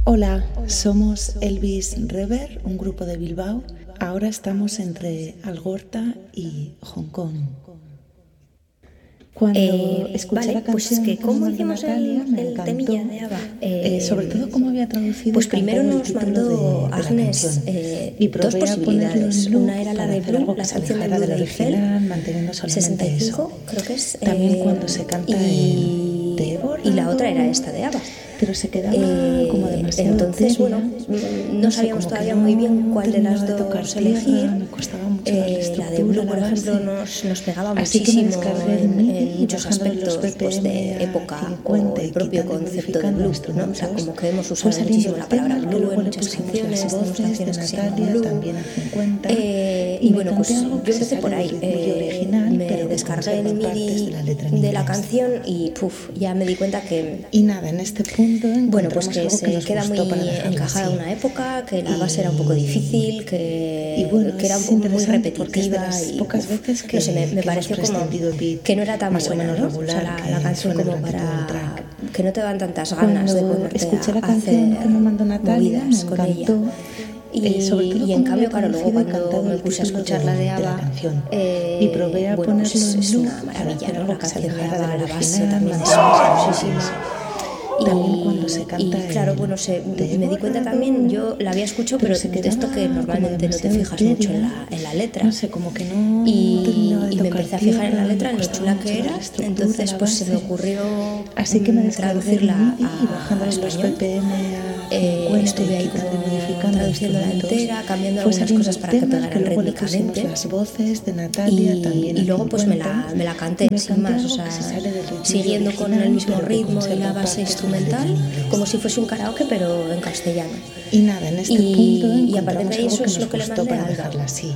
Hola, somos Elvis Rever, un grupo de Bilbao. Ahora estamos entre Algorta y Hong Kong. Cuando escuché la canción, pues que ¿cómo hicimos Natalia, me el encantó, temilla de ABBA? sobre todo cómo había traducido Pues y cantado primero el nos título mandó de la Agnes canción. Y dos probé a ponerlo posibilidades. en loop Una era la para de hacer Blue, algo que la se canción de alejara Blue del de Eiffel, original, manteniendo solamente 65, eso. creo que es. También cuando se canta el Te he borrado, y la otra era esta de ABBA. pero se quedaba como demasiado Entonces, etérea. bueno, no No sé, sabíamos como que todavía no muy bien cuál de las terminaba de tocar dos tierra, elegir. me costaba mucho darle La estructura de Blue, a la por ejemplo, base. nos pegaba Así que me muchísimo descargué el MIDI en y muchos bajando los aspectos pues, BPM de a época 50 o el y propio quitando y concepto de modificando Blue, ¿no? O sea, instrumentos, como que hemos fue usado saliendo muchísimo el la palabra tema, que Blue luego en le muchas pusimos canciones, las tenemos voces de canciones que se llaman Natalia Blue. también a 50 Y me bueno, pues canté algo yo que se empecé sale por del ahí, ritmo original, me pero que descargué el conserva partes MIDI de la letra en de la inglés. canción y ya me di cuenta que Y nada, en este punto bueno, pues encontramos que algo que se nos queda muy gustó para dejarlo encajada a así. una época, que la base era un poco difícil, Y bueno, que era es muy interesante porque es de repetitiva las y pocas veces que, no sé, me que hemos pareció como prescindido de beat que no era tan más buena, o menos ¿no? regular, O sea, que la canción suene como durante todo el para track. que no te dan tantas ganas de Cuando ponerte escuché la a canción hacer que me mandó Natalia, me movidas con encantó. ella. Sobre todo Y en cómo cambio, había claro, luego traducido y cuando cantado me el puse a título escuchar la de de la ABBA, canción. Y probé a bueno, pues ponerlo en es loop una para maravilla, hacer ¿no? algo La que se canción de alejara ABBA, del la base original, también es manteniendo preciosísima. también cuando se canta claro, el bueno, Te he me di cuenta borrado, también, yo la había escuchado, pero se de quedaba esto que como normalmente no te demasiado fijas mucho etérea. en la letra. No sé, como que no terminaba de Y me tocar empecé a fijar en la tierra, letra, me en lo costaba chula mucho que era, darle estructura a entonces la pues se me base. ocurrió Así que me descargué el traducirla MIDI y a bajando los español. BPM a 50 Estuve y ahí quitando como y modificando traduciéndola instrumentos. entera, cambiando Fue algunas saliendo cosas el para que tema, pegaran que luego le pusimos rítmicamente. las voces de Natalia también a Y luego pues 50. me la canté Me sin canté más, o algo sea, que se sale del ritmo siguiendo con original, el mismo pero que ritmo y conserva la base partes de la letra instrumental, en inglés. como si fuese un karaoke pero en castellano. Y nada, en este punto Y a partir encontramos de ahí algo eso que es nos lo que le gustó mandé para a Alba. dejarla así.